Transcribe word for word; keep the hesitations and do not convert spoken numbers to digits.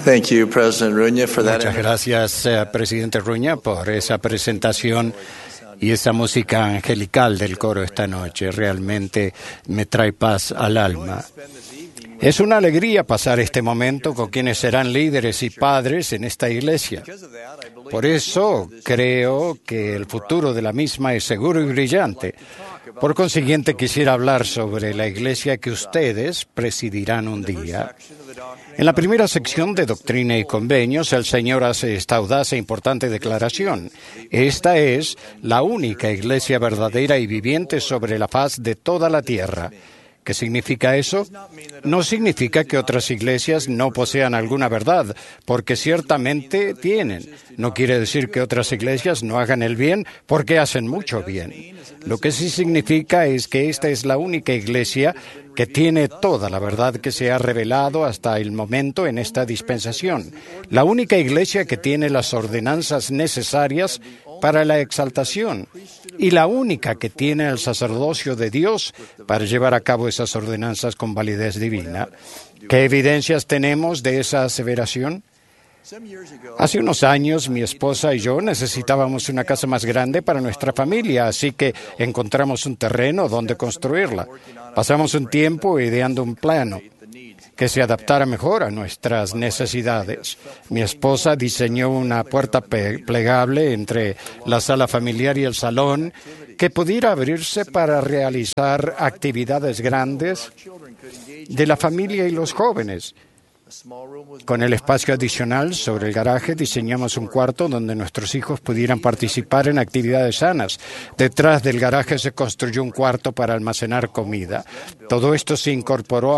Thank you, President Ruña, for that. Muchas gracias, eh, presidente Ruña, por esa presentación y esa música angelical del coro esta noche. Realmente me trae paz al alma. Es una alegría pasar este momento con quienes serán líderes y padres en esta iglesia. Por eso creo que el futuro de la misma es seguro y brillante. Por consiguiente, quisiera hablar sobre la iglesia que ustedes presidirán un día. En la primera sección de Doctrina y Convenios, el Señor hace esta audaz e importante declaración. Esta es la única iglesia verdadera y viviente sobre la faz de toda la tierra. ¿Qué significa eso? No significa que otras iglesias no posean alguna verdad, porque ciertamente tienen. No quiere decir que otras iglesias no hagan el bien, porque hacen mucho bien. Lo que sí significa es que esta es la única iglesia que tiene toda la verdad que se ha revelado hasta el momento en esta dispensación. La única iglesia que tiene las ordenanzas necesarias para la exaltación y la única que tiene el sacerdocio de Dios para llevar a cabo esas ordenanzas con validez divina. ¿Qué evidencias tenemos de esa aseveración? Hace unos años, mi esposa y yo necesitábamos una casa más grande para nuestra familia, así que encontramos un terreno donde construirla. Pasamos un tiempo ideando un plano que se adaptara mejor a nuestras necesidades. Mi esposa diseñó una puerta plegable entre la sala familiar y el salón que pudiera abrirse para realizar actividades grandes de la familia y los jóvenes. Con el espacio adicional sobre el garaje diseñamos un cuarto donde nuestros hijos pudieran participar en actividades sanas. Detrás del garaje se construyó un cuarto para almacenar comida. Todo esto se incorporó